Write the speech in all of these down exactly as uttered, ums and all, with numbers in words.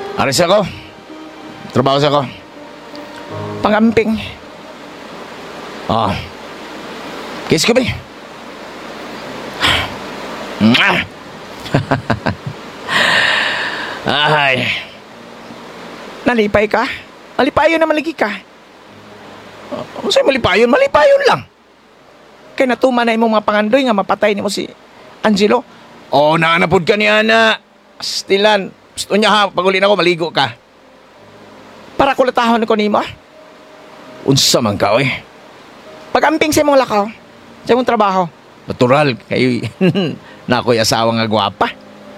Aris ako. Trabaho sa ako. Pangamping. Oh. Kiss ko ba? Mwah! Ay. Nalipay ka? Malipayon na maligi ka. Ano sa'yo malipayon? Malipayon lang. Kay natuman na imong mga pangandoy nga mapatay ni mo si Angelo. Oh, naanapod ka ni Ana. Stilan. Gusto niya ha, pag uli na ako, maligo ka. Para kulatahon ko nimo. Unsa man ka, eh. Pagamping sa imong lakaw. Sa imong trabaho. Natural. Kayo, na ako'y asawa nga gwapa.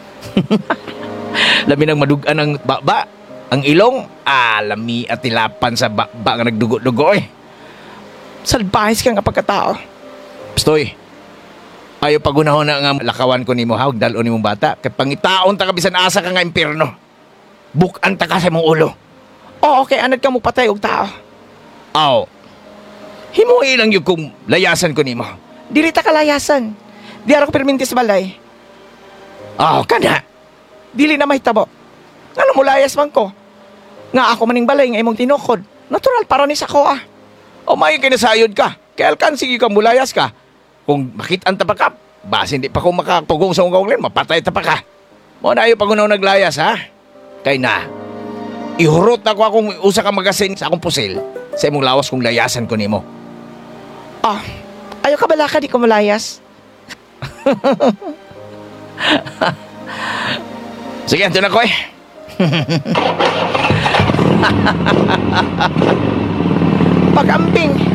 Lami nang madugan ang baba. Ang ilong, ah, lami at tilapan sa baba nga nagdugo-dugo, eh. Salbahis ka nga pagkatao. Stoy. Ayaw pagunahon na nga lakawan ko ni mo, hawag dalon ni mong bata. Kaya pangitaon ta ka bisan asa ka nga impirno. Bukan ta ka sa mong ulo. Oo, okay, anad ka mo patay og tao. Aw. Himo ilang yung kung layasan ko ni mo. Dili ta kalayasan. Di ara ko permintis balay. Aw, kana. Dili na mahitabo. Ano mo layas man ko? Nga ako maning balay nga imong tinukod. Natural para ni sa ko ah. O may kinasayod ka. Kaya alkan, sige ka mulayas ka. Kung makitaan ta pa ka, base hindi pa ko makapugong sa ungkong rin, mapatay ta pa ka. Mo na ayaw pagunaw naglayas, ha? Kay na, ihurot na ko akong usa ka magasin sa akong pusil sa imong lawas kung layasan ko nimo. Ah, ayaw ka bala ka di ko malayas. Sige, ito na ko eh. Pagamping.